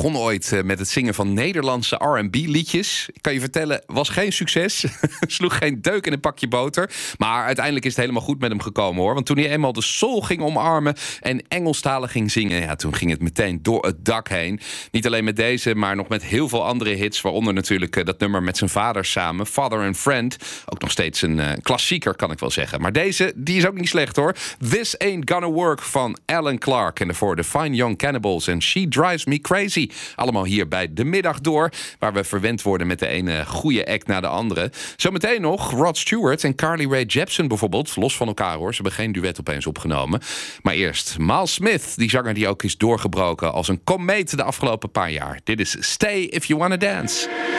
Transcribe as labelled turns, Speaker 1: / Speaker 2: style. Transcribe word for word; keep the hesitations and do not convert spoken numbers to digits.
Speaker 1: begon ooit uh, met het zingen van Nederlandse R en B-liedjes. Ik kan je vertellen, was geen succes. Sloeg geen deuk in een pakje boter. Maar uiteindelijk is het helemaal goed met hem gekomen, hoor. Want toen hij eenmaal de soul ging omarmen en Engelstalig ging zingen, ja, toen ging het meteen door het dak heen. Niet alleen met deze, maar nog met heel veel andere hits. Waaronder natuurlijk uh, dat nummer met zijn vader samen, Father and Friend. Ook nog steeds een uh, klassieker, kan ik wel zeggen. Maar deze, die is ook niet slecht, hoor. This Ain't Gonna Work van Alan Clark. En daarvoor The Fine Young Cannibals en She Drives Me Crazy. Allemaal hier bij De Middag Door, waar we verwend worden met de ene goede act na de andere. Zometeen nog Rod Stewart en Carly Rae Jepsen bijvoorbeeld. Los van elkaar, hoor. Ze hebben geen duet opeens opgenomen. Maar eerst Miles Smith, die zanger die ook is doorgebroken als een komeet de afgelopen paar jaar. Dit is Stay If You Wanna Dance.